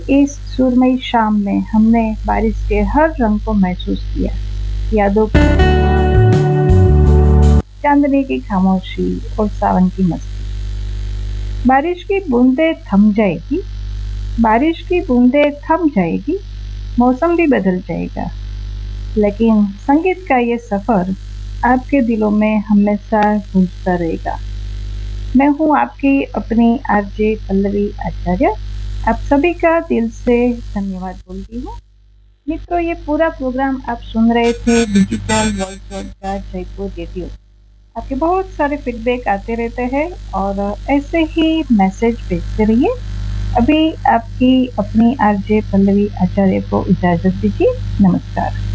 इस सुरमई शाम में हमने बारिश के हर रंग को महसूस किया। यादों की चांदनी की खामोशी और सावन की मस्ती। बारिश की बूंदें थम जाएगी, मौसम भी बदल जाएगा, लेकिन संगीत का ये सफर आपके दिलों में हमेशा गूंजता रहेगा। मैं हूँ आपकी अपनी आरजे पल्लवी आचार्य। आप सभी का दिल से धन्यवाद बोलती हूँ। मित्रों, ये पूरा प्रोग्राम आप सुन रहे थे digital voice podcast Jaipur radio. आपके बहुत सारे फीडबैक आते रहते हैं और ऐसे ही मैसेज भेजते रहिए। अभी आपकी अपनी आरजे पल्लवी आचार्य को इजाजत दीजिए। नमस्कार।